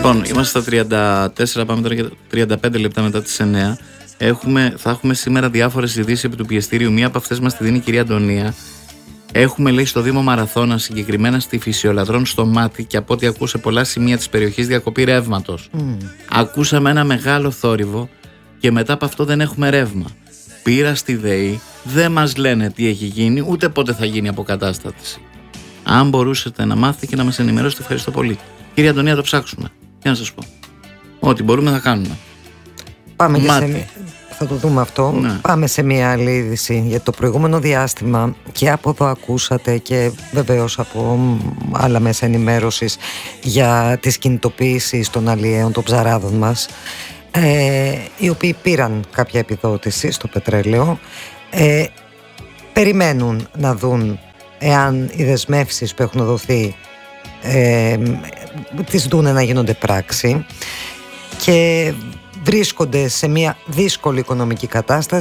Λοιπόν, είμαστε στα 34, πάμε τώρα για 35 λεπτά μετά τις 9. Θα έχουμε σήμερα διάφορες ειδήσεις επί του πιεστήριου. Μία από αυτές μας τη δίνει η κυρία Αντωνία. Έχουμε, λέει, στο Δήμο Μαραθώνα, συγκεκριμένα στη Φυσιολαδρών στο Μάτι, και από ό,τι ακούω σε πολλά σημεία της περιοχής, διακοπή ρεύματος. Ακούσαμε ένα μεγάλο θόρυβο και μετά από αυτό δεν έχουμε ρεύμα. Πήρα στη ΔΕΗ, δεν μας λένε τι έχει γίνει, ούτε πότε θα γίνει η αποκατάσταση. Αν μπορούσατε να μάθετε και να μας ενημερώσετε, ευχαριστώ πολύ. Κύριε Αντωνία, το ψάξουμε. Και να σας πω. Ό,τι μπορούμε θα κάνουμε. Πάμε και θα το δούμε αυτό. Ναι. Πάμε σε μια άλλη είδηση. Για το προηγούμενο διάστημα, και από εδώ ακούσατε και βεβαίως από άλλα μέσα ενημέρωσης, για τις κινητοποίησεις των αλλιέων, των ψαράδων μας, οι οποίοι πήραν κάποια επιδότηση στο πετρέλαιο, περιμένουν να δουν εάν οι δεσμεύσεις που έχουν δοθεί τις δούνε να γίνονται πράξη, και βρίσκονται σε μια δύσκολη οικονομική κατάσταση.